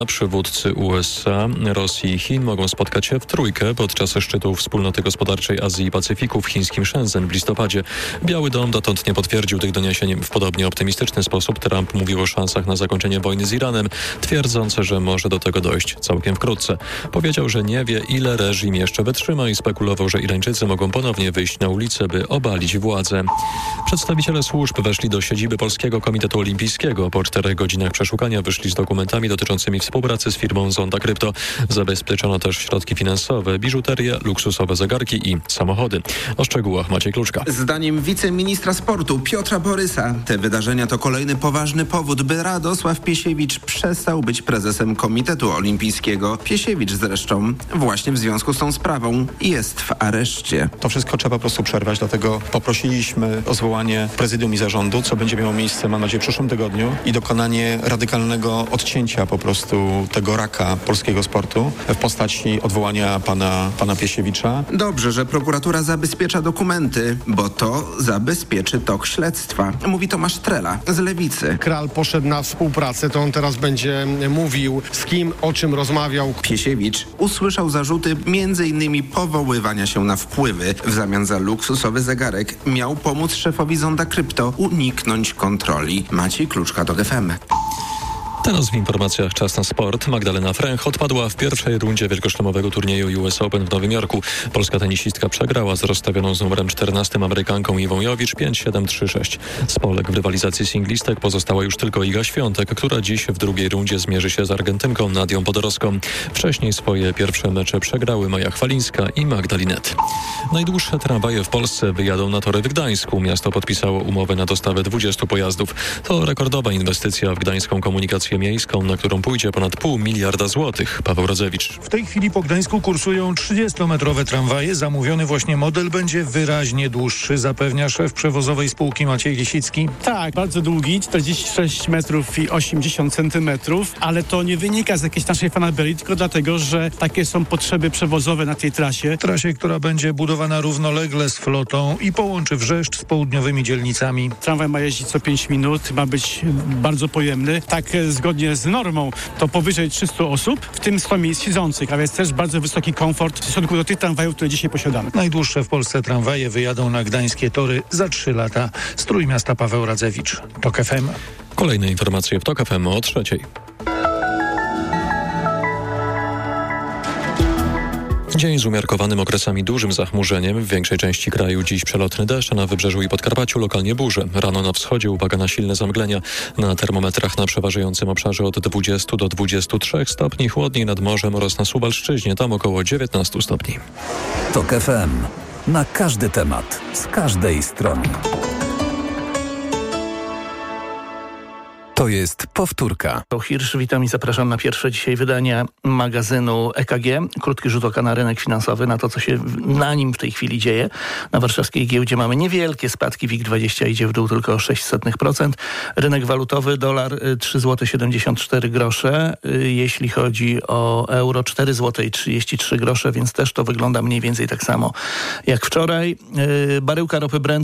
Przywódcy USA, Rosji i Chin mogą spotkać się w trójkę podczas szczytu Wspólnoty Gospodarczej Azji i Pacyfiku w chińskim Shenzhen w listopadzie. Biały Dom dotąd nie potwierdził tych doniesień. W podobnie optymistyczny sposób Trump mówił o szansach na zakończenie wojny z Iranem, twierdząc, że może do tego dojść całkiem wkrótce. Powiedział, że nie wie, ile reżim jeszcze wytrzyma i spekulował, że Irańczycy mogą ponownie wyjść na ulicę, by obalić władzę. Przedstawiciele służb weszli do siedziby Polskiego Komitetu Olimpijskiego. Po 4 godzinach przeszukania wyszli z dokumentami dotyczącymi współpracy z firmą Zonda Krypto. Zabezpieczono też środki finansowe, biżuterię, luksusowe zegarki i samochody. O szczegółach Maciej Kluczka. Zdaniem wiceministra sportu Piotra Borysa te wydarzenia to kolejny poważny powód, by Radosław Piesiewicz przestał być prezesem Komitetu Olimpijskiego. Piesiewicz zresztą właśnie w związku z tą sprawą jest w areszcie. To wszystko trzeba po prostu przerwać, dlatego poprosiliśmy o zwołanie prezydium i zarządu, co będzie miało miejsce, mam nadzieję, w przyszłym tygodniu i dokonanie radykalnego odcięcia po prostu tego raka polskiego sportu w postaci odwołania pana Piesiewicza. Dobrze, że prokuratura zabezpiecza dokumenty, bo to zabezpieczy tok śledztwa, mówi Tomasz Trela z Lewicy. Kral poszedł na współpracę, to on teraz będzie mówił, z kim, o czym rozmawiał. Piesiewicz usłyszał zarzuty m.in. powoływania się na wpływy. W zamian za luksusowy zegarek miał pomóc szefowi Zonda Krypto uniknąć kontroli. Maciej Kluczka, TOK FM. Teraz w informacjach czas na sport. Magdalena Fręch odpadła w pierwszej rundzie wielkoszlemowego turnieju US Open w Nowym Jorku. Polska tenisistka przegrała z rozstawioną z numerem 14 Amerykanką Iwą Jowicz 5-7, 3-6. Z Polek w rywalizacji singlistek pozostała już tylko Iga Świątek, która dziś w drugiej rundzie zmierzy się z Argentynką Nadią Podorowską. Wcześniej swoje pierwsze mecze przegrały Maja Chwalińska i Magda Linette. Najdłuższe tramwaje w Polsce wyjadą na tory w Gdańsku. Miasto podpisało umowę na dostawę 20 pojazdów. To rekordowa inwestycja w gdańską komunikację miejską, na którą pójdzie ponad 500 miliarda złotych. Paweł Rodzewicz. W tej chwili po Gdańsku kursują 30-metrowe tramwaje. Zamówiony właśnie model będzie wyraźnie dłuższy, zapewnia szef przewozowej spółki Maciej Lisicki. Tak, bardzo długi, 46 metrów i 80 centymetrów, ale to nie wynika z jakiejś naszej fanaberii, tylko dlatego, że takie są potrzeby przewozowe na tej trasie. Trasie, która będzie budowana równolegle z flotą i połączy Wrzeszcz z południowymi dzielnicami. Tramwaj ma jeździć co 5 minut, ma być bardzo pojemny. Tak zgodnie z normą to powyżej 300 osób, w tym 100 miejsc siedzących, a więc też bardzo wysoki komfort w stosunku do tych tramwajów, które dzisiaj posiadamy. Najdłuższe w Polsce tramwaje wyjadą na gdańskie tory za 3 lata. Z Trójmiasta Paweł Radzewicz, TOK FM. Kolejne informacje w TOK FM o 3:00. Dzień z umiarkowanym okresami dużym zachmurzeniem. W większej części kraju dziś przelotny deszcz, a na wybrzeżu i Podkarpaciu lokalnie burze. Rano na wschodzie uwaga na silne zamglenia. Na termometrach na przeważającym obszarze od 20 do 23 stopni, chłodniej nad morzem oraz na Suwalszczyźnie, tam około 19 stopni. TOK FM. Na każdy temat, z każdej strony. To jest powtórka. Hirsch, witam i zapraszam na pierwsze dzisiaj wydanie magazynu EKG. Krótki rzut oka na rynek finansowy, na to, co się na nim w tej chwili dzieje. Na warszawskiej giełdzie mamy niewielkie spadki. WIG20 idzie w dół tylko o 0,06%. Rynek walutowy, dolar 3,74 zł. Jeśli chodzi o euro, 4,33 zł, więc też to wygląda mniej więcej tak samo jak wczoraj. Baryłka ropy Brent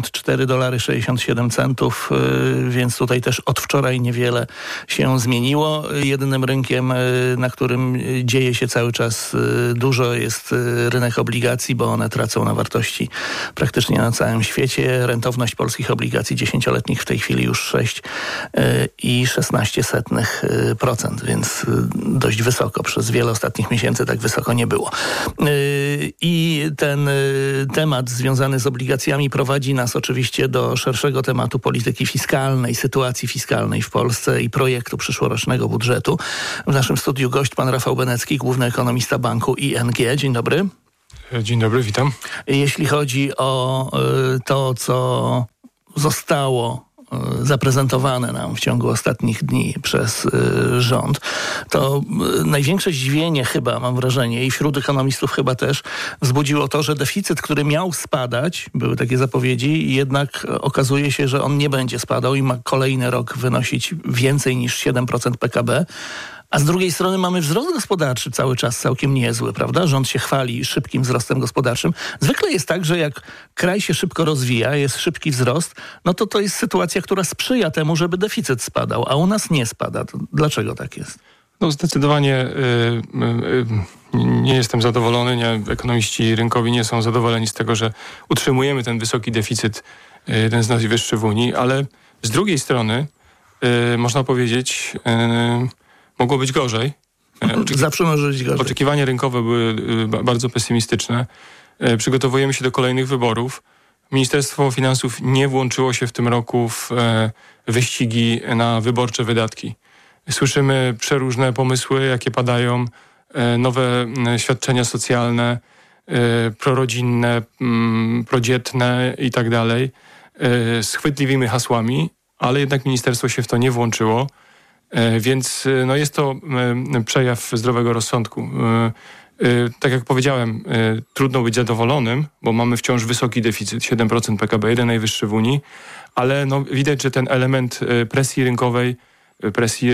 $94,67, więc tutaj też od wczoraj niewiele się zmieniło. Jedynym rynkiem, na którym dzieje się cały czas dużo, jest rynek obligacji, bo one tracą na wartości praktycznie na całym świecie. Rentowność polskich obligacji 10-letnich w tej chwili już 6,16%, więc dość wysoko. Przez wiele ostatnich miesięcy tak wysoko nie było. I ten temat związany z obligacjami prowadzi nas oczywiście do szerszego tematu polityki fiskalnej, sytuacji fiskalnej w Polsce i projektu przyszłorocznego budżetu. W naszym studiu gość pan Rafał Benecki, główny ekonomista banku ING. Dzień dobry. Dzień dobry, witam. Jeśli chodzi o to, co zostało zaprezentowane nam w ciągu ostatnich dni przez rząd, to największe zdziwienie chyba, mam wrażenie, i wśród ekonomistów chyba też, wzbudziło to, że deficyt, który miał spadać, były takie zapowiedzi, jednak okazuje się, że on nie będzie spadał i ma kolejny rok wynosić więcej niż 7% PKB. A z drugiej strony mamy wzrost gospodarczy cały czas całkiem niezły, prawda? Rząd się chwali szybkim wzrostem gospodarczym. Zwykle jest tak, że jak kraj się szybko rozwija, jest szybki wzrost, no to jest sytuacja, która sprzyja temu, żeby deficyt spadał, a u nas nie spada. To dlaczego tak jest? No zdecydowanie nie jestem zadowolony. Ekonomiści rynkowi nie są zadowoleni z tego, że utrzymujemy ten wysoki deficyt, jeden z najwyższych w Unii, ale z drugiej strony można powiedzieć, mogło być gorzej. Zawsze może być gorzej. Oczekiwania rynkowe były bardzo pesymistyczne. Przygotowujemy się do kolejnych wyborów. Ministerstwo Finansów nie włączyło się w tym roku w wyścigi na wyborcze wydatki. Słyszymy przeróżne pomysły, jakie padają, nowe świadczenia socjalne, prorodzinne, prodzietne i tak dalej, z chwytliwymi hasłami, ale jednak ministerstwo się w to nie włączyło, więc no jest to przejaw zdrowego rozsądku. Tak jak powiedziałem, trudno być zadowolonym, bo mamy wciąż wysoki deficyt, 7% PKB, jeden najwyższy w Unii, ale no widać, że ten element presji rynkowej, presji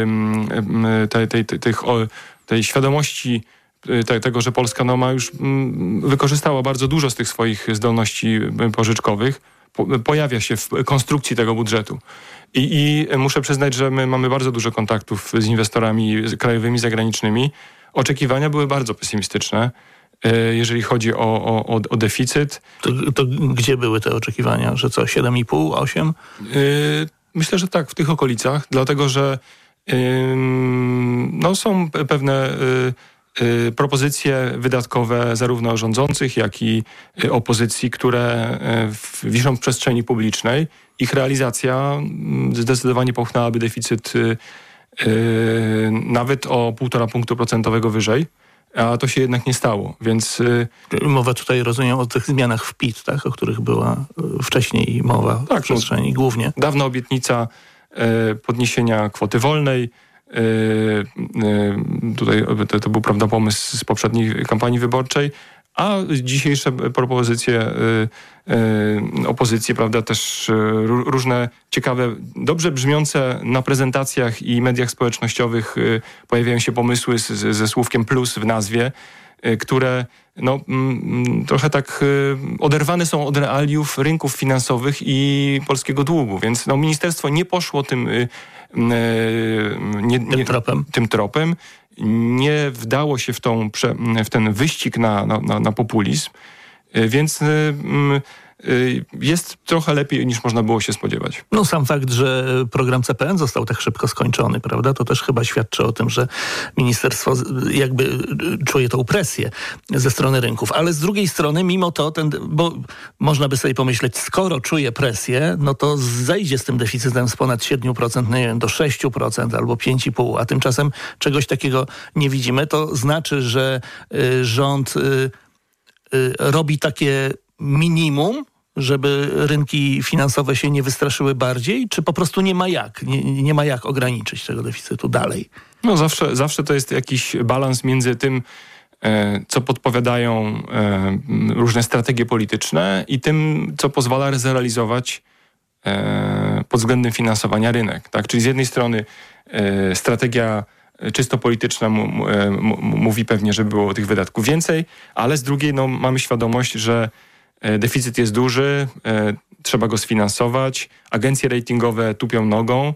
tej świadomości tego, że Polska ma już wykorzystała bardzo dużo z tych swoich zdolności pożyczkowych, pojawia się w konstrukcji tego budżetu. I muszę przyznać, że my mamy bardzo dużo kontaktów z inwestorami krajowymi, zagranicznymi. Oczekiwania były bardzo pesymistyczne, jeżeli chodzi o deficyt. To gdzie były te oczekiwania? Że co, 7,5, 8? Myślę, że tak, w tych okolicach, dlatego że są pewne propozycje wydatkowe zarówno rządzących, jak i opozycji, które wiszą w przestrzeni publicznej. Ich realizacja zdecydowanie popchnęłaby deficyt nawet o 1,5 punktu procentowego wyżej, a to się jednak nie stało, więc... Mowa tutaj, rozumiem, o tych zmianach w PIT, tak, o których była wcześniej mowa w przestrzeni głównie. Dawna obietnica podniesienia kwoty wolnej. Tutaj to był, prawda, pomysł z poprzedniej kampanii wyborczej, a dzisiejsze propozycje opozycji, prawda, też różne ciekawe, dobrze brzmiące na prezentacjach i mediach społecznościowych pojawiają się pomysły ze słówkiem plus w nazwie, które trochę tak oderwane są od realiów rynków finansowych i polskiego długu, więc ministerstwo nie poszło tym tropem, nie wdało się w ten wyścig na populizm, więc jest trochę lepiej niż można było się spodziewać. No sam fakt, że program CPN został tak szybko skończony, prawda, to też chyba świadczy o tym, że ministerstwo jakby czuje tą presję ze strony rynków. Ale z drugiej strony, mimo to, bo można by sobie pomyśleć, skoro czuje presję, no to zejdzie z tym deficytem z ponad 7%, nie wiem, do 6% albo 5,5%, a tymczasem czegoś takiego nie widzimy. To znaczy, że rząd robi takie minimum, żeby rynki finansowe się nie wystraszyły bardziej, czy po prostu nie ma jak ograniczyć tego deficytu dalej? No zawsze to jest jakiś balans między tym, co podpowiadają różne strategie polityczne i tym, co pozwala zrealizować pod względem finansowania rynek. Tak? Czyli z jednej strony strategia czysto polityczna mówi pewnie, że było tych wydatków więcej, ale z drugiej mamy świadomość, że deficyt jest duży, trzeba go sfinansować, agencje ratingowe tupią nogą,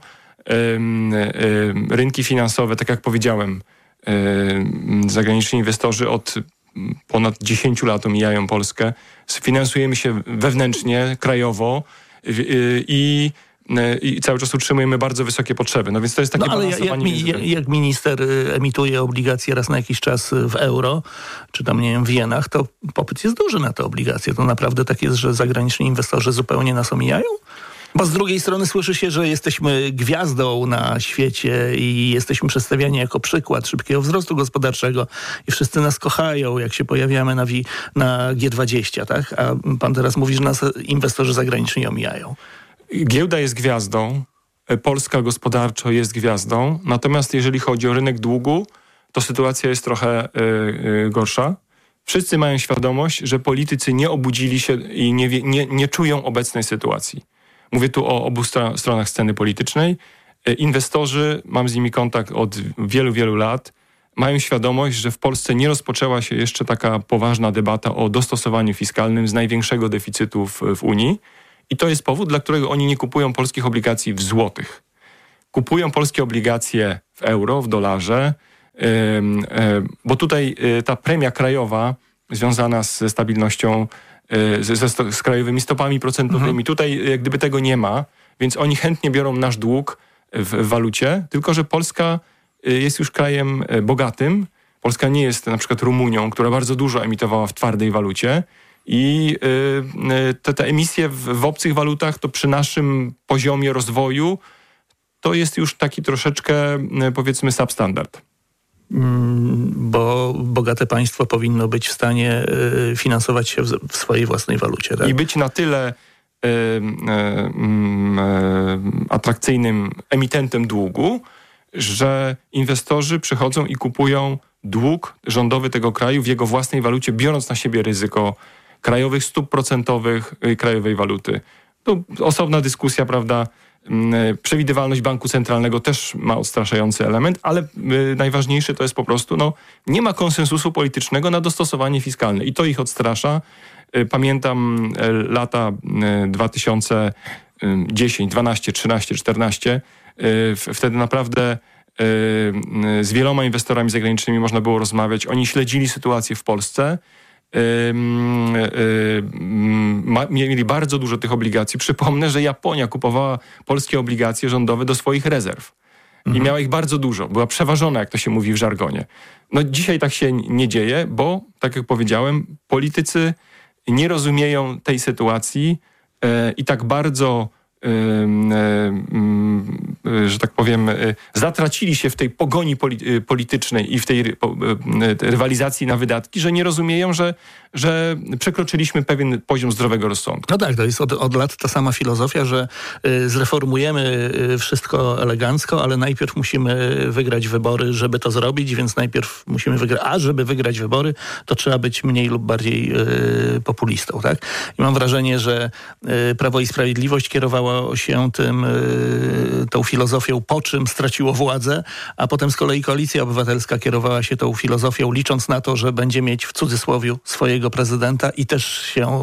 rynki finansowe, tak jak powiedziałem, zagraniczni inwestorzy od ponad 10 lat omijają Polskę, sfinansujemy się wewnętrznie, krajowo i cały czas utrzymujemy bardzo wysokie potrzeby. No więc to jest takie balansowanie. Jak minister emituje obligacje raz na jakiś czas w euro, czy tam, nie wiem, w jenach, to popyt jest duży na te obligacje. To naprawdę tak jest, że zagraniczni inwestorzy zupełnie nas omijają? Bo z drugiej strony słyszy się, że jesteśmy gwiazdą na świecie i jesteśmy przedstawiani jako przykład szybkiego wzrostu gospodarczego i wszyscy nas kochają, jak się pojawiamy na G20, tak? A pan teraz mówi, że nas inwestorzy zagraniczni omijają. Giełda jest gwiazdą, Polska gospodarczo jest gwiazdą, natomiast jeżeli chodzi o rynek długu, to sytuacja jest trochę gorsza. Wszyscy mają świadomość, że politycy nie obudzili się i nie czują obecnej sytuacji. Mówię tu o obu stronach sceny politycznej. Inwestorzy, mam z nimi kontakt od wielu, wielu lat, mają świadomość, że w Polsce nie rozpoczęła się jeszcze taka poważna debata o dostosowaniu fiskalnym z największego deficytu w Unii. I to jest powód, dla którego oni nie kupują polskich obligacji w złotych. kupują polskie obligacje w euro, w dolarze, bo tutaj ta premia krajowa związana ze stabilnością, z krajowymi stopami procentowymi, tutaj jak gdyby tego nie ma, więc oni chętnie biorą nasz dług w walucie, tylko że Polska jest już krajem bogatym. Polska nie jest na przykład Rumunią, która bardzo dużo emitowała w twardej walucie i te emisje w obcych walutach to przy naszym poziomie rozwoju to jest już taki troszeczkę, powiedzmy, substandard. Bo bogate państwo powinno być w stanie finansować się w swojej własnej walucie. Tak? I być na tyle atrakcyjnym emitentem długu, że inwestorzy przychodzą i kupują dług rządowy tego kraju w jego własnej walucie, biorąc na siebie ryzyko krajowych stóp procentowych i krajowej waluty. To osobna dyskusja, prawda? Przewidywalność banku centralnego też ma odstraszający element, ale najważniejsze to jest po prostu, nie ma konsensusu politycznego na dostosowanie fiskalne i to ich odstrasza. Pamiętam lata 2010, 12, 13, 14. Wtedy naprawdę z wieloma inwestorami zagranicznymi można było rozmawiać. Oni śledzili sytuację w Polsce. Mieli bardzo dużo tych obligacji. Przypomnę, że Japonia kupowała polskie obligacje rządowe do swoich rezerw. I miała ich bardzo dużo. Była przeważona, jak to się mówi w żargonie. Dzisiaj tak się nie dzieje, bo, tak jak powiedziałem, politycy nie rozumieją tej sytuacji i tak bardzo, że tak powiem, zatracili się w tej pogoni politycznej i w tej rywalizacji na wydatki, że nie rozumieją, że przekroczyliśmy pewien poziom zdrowego rozsądku. No tak, to jest od lat ta sama filozofia, że zreformujemy wszystko elegancko, ale najpierw musimy wygrać wybory, żeby to zrobić, więc najpierw musimy wygrać. A żeby wygrać wybory, to trzeba być mniej lub bardziej populistą, tak? I mam wrażenie, że Prawo i Sprawiedliwość kierowało się tą filozofią, po czym straciło władzę, a potem z kolei Koalicja Obywatelska kierowała się tą filozofią, licząc na to, że będzie mieć w cudzysłowie swojego prezydenta i też się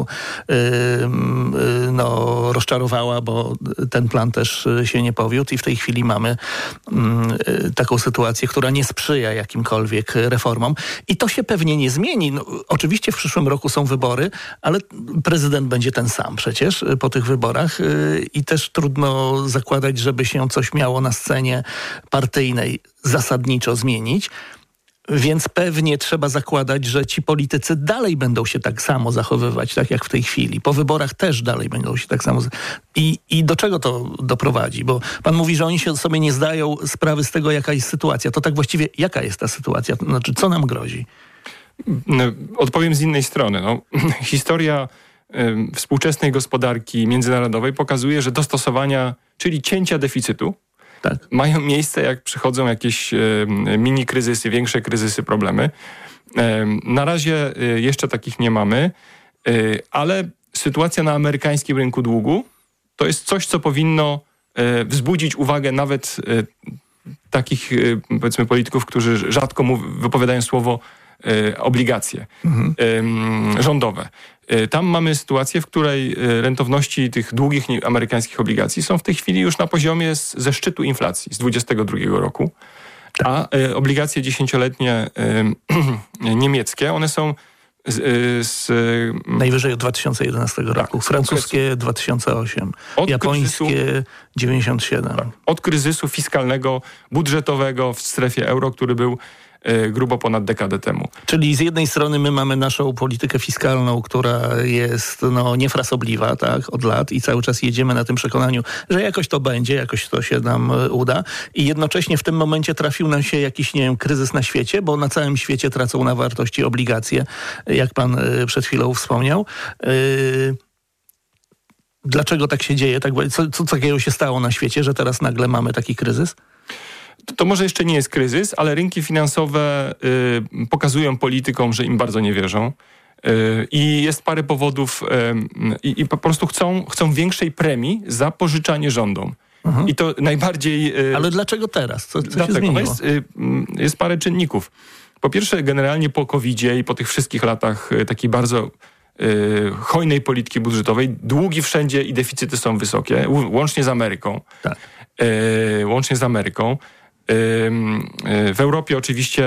rozczarowała, bo ten plan też się nie powiódł i w tej chwili mamy taką sytuację, która nie sprzyja jakimkolwiek reformom i to się pewnie nie zmieni. Oczywiście w przyszłym roku są wybory, ale prezydent będzie ten sam przecież po tych wyborach i też trudno zakładać, żeby się coś miało na scenie partyjnej zasadniczo zmienić. Więc pewnie trzeba zakładać, że ci politycy dalej będą się tak samo zachowywać, tak jak w tej chwili. Po wyborach też dalej będą się tak samo... I do czego to doprowadzi? Bo pan mówi, że oni sobie nie zdają sprawy z tego, jaka jest sytuacja. To tak właściwie jaka jest ta sytuacja? Znaczy, co nam grozi? Odpowiem z innej strony. Historia współczesnej gospodarki międzynarodowej pokazuje, że dostosowania, czyli cięcia deficytu, tak, mają miejsce, jak przychodzą jakieś mini kryzysy, większe kryzysy, problemy. Na razie jeszcze takich nie mamy, ale sytuacja na amerykańskim rynku długu to jest coś, co powinno wzbudzić uwagę nawet takich, powiedzmy, polityków, którzy rzadko wypowiadają słowo obligacje rządowe. Tam mamy sytuację, w której rentowności tych długich amerykańskich obligacji są w tej chwili już na poziomie ze szczytu inflacji z 2022 roku, a obligacje 10-letnie niemieckie, one są najwyżej od 2011 roku. Francuskie 2008, japońskie 97. Tak, od kryzysu fiskalnego, budżetowego w strefie euro, który był grubo ponad dekadę temu. Czyli z jednej strony my mamy naszą politykę fiskalną, która jest niefrasobliwa, tak, od lat i cały czas jedziemy na tym przekonaniu, że jakoś to będzie, jakoś to się nam uda i jednocześnie w tym momencie trafił nam się jakiś, kryzys na świecie, bo na całym świecie tracą na wartości obligacje, jak pan przed chwilą wspomniał. Dlaczego tak się dzieje? Co takiego się stało na świecie, że teraz nagle mamy taki kryzys? To może jeszcze nie jest kryzys, ale rynki finansowe pokazują politykom, że im bardzo nie wierzą. I jest parę powodów i po prostu chcą większej premii za pożyczanie rządom. I to najbardziej... Ale dlaczego teraz? Co się zmieniło? Jest parę czynników. Po pierwsze, generalnie po COVID-zie i po tych wszystkich latach takiej bardzo hojnej polityki budżetowej, długi wszędzie i deficyty są wysokie, łącznie z Ameryką. Tak. łącznie z Ameryką. W Europie oczywiście